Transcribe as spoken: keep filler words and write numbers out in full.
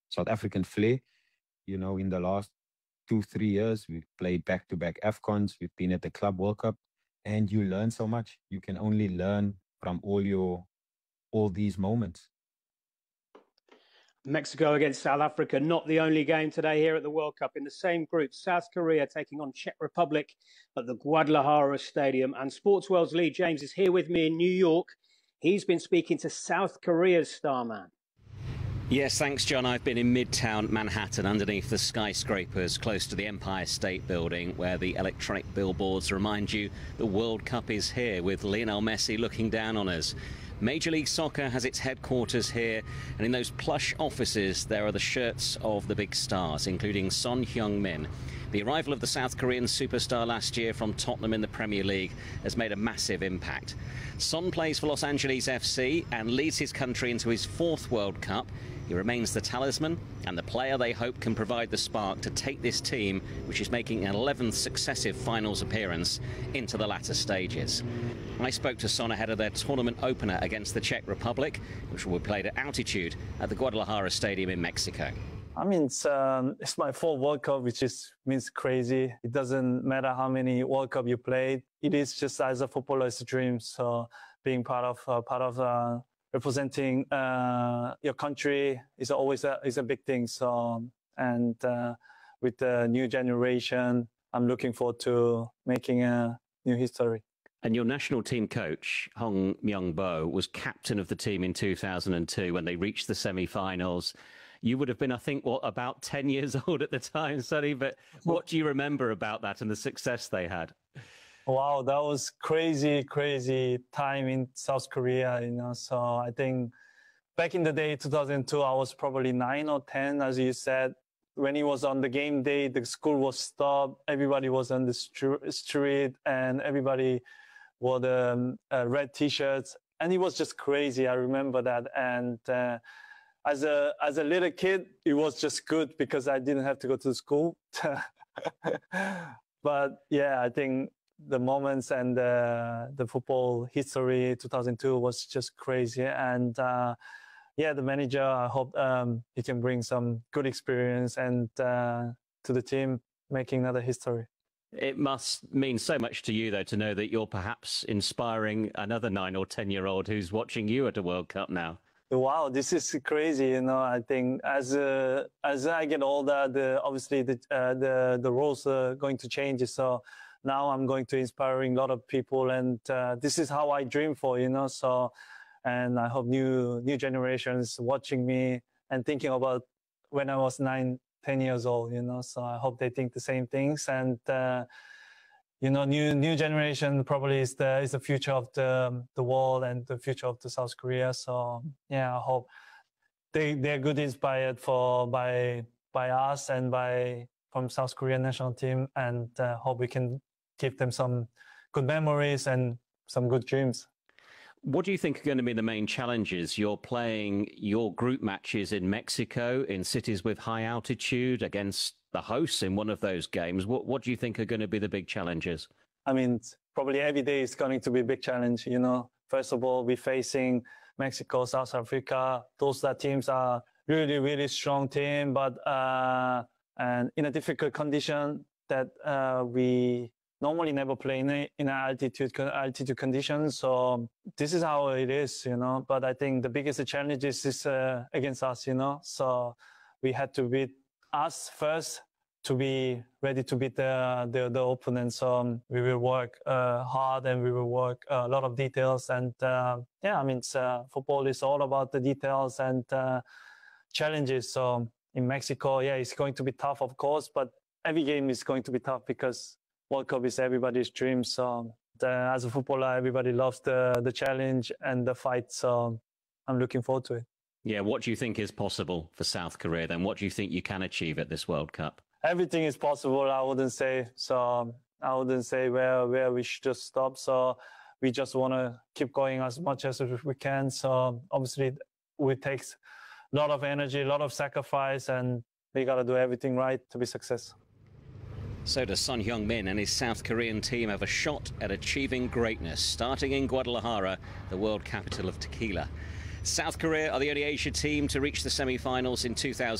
South African flair. You know, in the last two, three years, we've played back-to-back AFCONs. We've been at the Club World Cup, and you learn so much. You can only learn from all your all these moments. Mexico against South Africa, not the only game today here at the World Cup. In the same group, South Korea taking on Czech Republic at the Guadalajara Stadium. And Sportsworld's Lee James is here with me in New York. He's been speaking to South Korea's star man. Yes, thanks, John. I've been in Midtown Manhattan, underneath the skyscrapers close to the Empire State Building, where the electronic billboards remind you the World Cup is here, with Lionel Messi looking down on us. Major League Soccer has its headquarters here, and in those plush offices there are the shirts of the big stars, including Son Heung-min. The arrival of the South Korean superstar last year from Tottenham in the Premier League has made a massive impact. Son plays for Los Angeles F C and leads his country into his fourth World Cup. He remains the talisman and the player they hope can provide the spark to take this team, which is making an eleventh successive finals appearance, into the latter stages. I spoke to Son ahead of their tournament opener against the Czech Republic, which will be played at altitude at the Guadalajara Stadium in Mexico. I mean, it's, um, it's my fourth World Cup, which is means crazy. It doesn't matter how many World Cup you played. It is just, as a footballer, it's a dream. So being part of uh, part of uh, representing uh, your country is always a, is a big thing. So, and uh, with the new generation, I'm looking forward to making a new history. And your national team coach, Hong Myung-bo, was captain of the team in two thousand two when they reached the semi-finals. You would have been, I think, what, about ten years old at the time, Sonny, but what do you remember about that and the success they had? Wow, that was crazy, crazy time in South Korea, you know. So I think back in the day, two thousand two, I was probably nine or ten, as you said. When it was on the game day, the school was stopped. Everybody was on the street and everybody wore the um, uh, red T-shirts. And it was just crazy. I remember that. And uh, as a as a little kid, it was just good because I didn't have to go to school. But yeah, I think the moments and uh, the football history two thousand two was just crazy. And uh, yeah, the manager, I hope um, he can bring some good experience and uh, to the team, making another history. It must mean so much to you, though, to know that you're perhaps inspiring another nine or ten year old who's watching you at a World Cup now. Wow, this is crazy. You know, I think as uh, as I get older, the obviously the uh, the the roles are going to change. So now I'm going to inspiring a lot of people, and uh, this is how I dream for. You know, so and I hope new new generations watching me and thinking about when I was nine, ten years old. You know, so I hope they think the same things. And uh, you know, new new generation probably is the is the future of the the world and the future of the South Korea. So yeah, I hope they they're good inspired for by by us and by from South Korean national team, and uh, hope we can give them some good memories and some good dreams. What do you think are going to be the main challenges? You're playing your group matches in Mexico, in cities with high altitude, against the hosts in one of those games. What, what do you think are going to be the big challenges? I mean, probably every day is going to be a big challenge. You know, first of all, we're facing Mexico, South Africa. Those that teams are really, really strong team, but uh, and in a difficult condition that uh, we normally never play in, a, in altitude altitude conditions. So this is how it is, you know. But I think the biggest challenge is, is uh, against us, you know. So we had to beat us first to be ready to beat the the, the opponent. So um, we will work uh, hard and we will work uh, a lot of details. And uh, yeah, I mean, it's, uh, football is all about the details and uh, challenges. So in Mexico, yeah, it's going to be tough, of course, but every game is going to be tough because World Cup is everybody's dream. So uh, as a footballer, everybody loves the the challenge and the fight. So I'm looking forward to it. Yeah, what do you think is possible for South Korea then? What do you think you can achieve at this World Cup? Everything is possible, I wouldn't say. So I wouldn't say where, where we should just stop. So we just want to keep going as much as we can. So obviously it takes a lot of energy, a lot of sacrifice, and we got to do everything right to be successful. So does Son Heung-min and his South Korean team have a shot at achieving greatness, starting in Guadalajara, the world capital of tequila. South Korea are the only Asia team to reach the semi-finals in two thousand.